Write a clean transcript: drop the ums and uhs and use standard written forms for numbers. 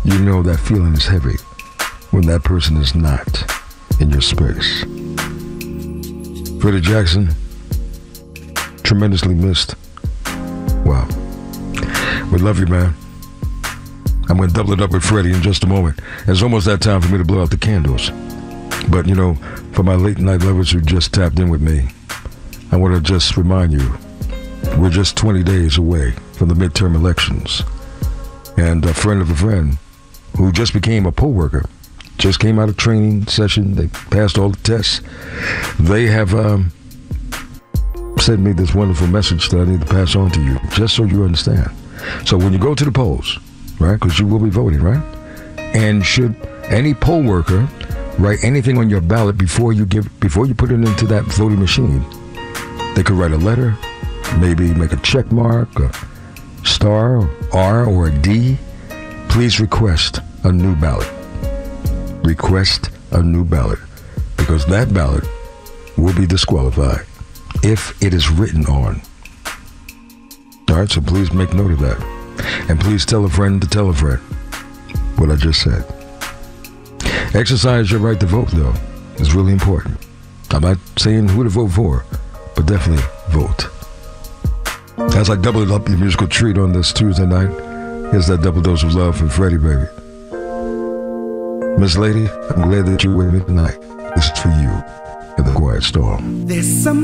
you know that feeling is heavy when that person is not in your space. Freddie Jackson, tremendously missed. Wow. We love you, man. I'm going to double it up with Freddie in just a moment. It's almost that time for me to blow out the candles. But, you know, for my late night lovers who just tapped in with me, I want to just remind you, we're just 20 days away from the midterm elections. And a friend of a friend who just became a poll worker, just came out of training session, they passed all the tests. They have sent me this wonderful message that I need to pass on to you, just so you understand. So when you go to the polls, right, because you will be voting, right? And should any poll worker write anything on your ballot before you put it into that voting machine, they could write a letter, maybe make a check mark, a star, R, or a D. Please request a new ballot. Request a new ballot, because that ballot will be disqualified if it is written on. All right, so please make note of that. And please tell a friend to tell a friend what I just said. Exercise your right to vote, though. It's really important. I'm not saying who to vote for, but definitely vote. As I double up your musical treat on this Tuesday night, here's that double dose of love from Freddie, baby. Miss Lady, I'm glad that you're with me tonight. This is for you in the Quiet Storm. There's some